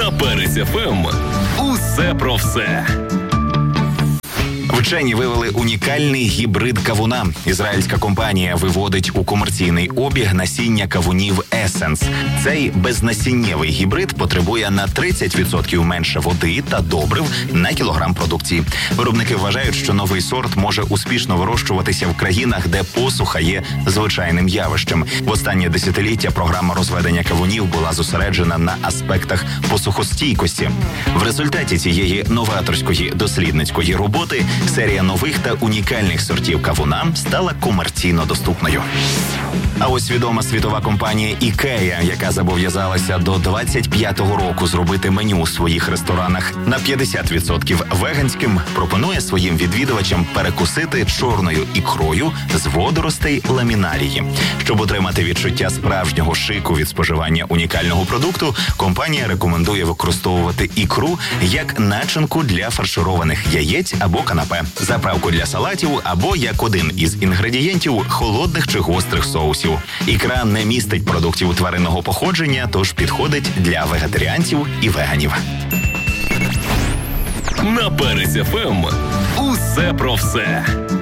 На Перець ФМ. Усе про все. Вчені вивели унікальний гібрид кавуна. Ізраїльська компанія виводить у комерційний обіг насіння кавунів Essence. Цей безнасіннєвий гібрид потребує на 30% менше води та добрив на кілограм продукції. Виробники вважають, що новий сорт може успішно вирощуватися в країнах, де посуха є звичайним явищем. В останнє десятиліття програма розведення кавунів була зосереджена на аспектах посухостійкості. В результаті цієї новаторської дослідницької роботи серія нових та унікальних сортів кавуна стала комерційно доступною. А ось відома світова компанія IKEA, яка зобов'язалася до 25-го року зробити меню у своїх ресторанах на 50% веганським, пропонує своїм відвідувачам перекусити чорною ікрою з водоростей ламінарії. Щоб отримати відчуття справжнього шику від споживання унікального продукту, компанія рекомендує використовувати ікру як начинку для фаршированих яєць або канапе, заправку для салатів або як один із інгредієнтів холодних чи гострих соусів. Ікра не містить продуктів тваринного походження, тож підходить для вегетаріанців і веганів. На Перець ФМ. Усе про все.